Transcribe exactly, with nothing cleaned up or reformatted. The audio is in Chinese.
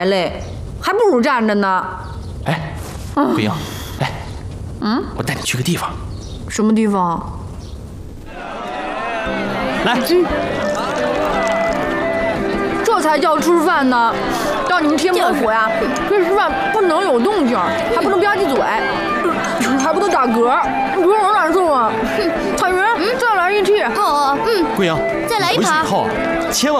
嘞，还不如站着呢。 哎，桂英，来，嗯，我带你去个地方。 什么地方？ 来， 这才叫吃饭呢！让你们天魔府呀，这吃饭不能有动静，还不能吧唧嘴，还不能打嗝，不能难受啊！彩云，再来一屉。 好，嗯， 桂英， 再来一盘。 回去以后千万。